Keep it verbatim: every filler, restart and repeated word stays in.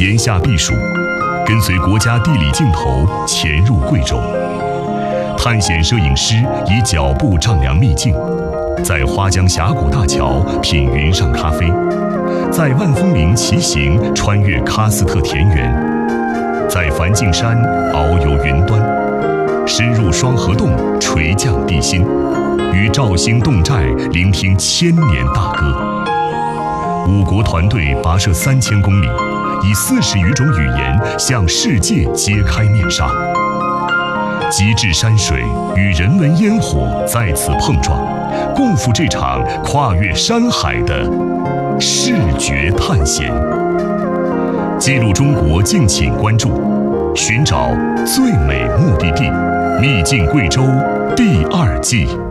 炎夏避暑，跟随国家地理镜头潜入贵州。探险摄影师以脚步丈量秘境，在花江峡谷大桥品云上咖啡，在万峰岭骑行穿越喀斯特田园，在梵净山遨游云端，深入双河洞垂降地心，与肇兴侗寨聆听千年大歌。五国团队跋涉三千公里，以四十余种语言向世界揭开面纱。极致山水与人文烟火在此碰撞，共赴这场跨越山海的视觉探险。记录中国，敬请关注。寻找最美目的地，秘境贵州第二季。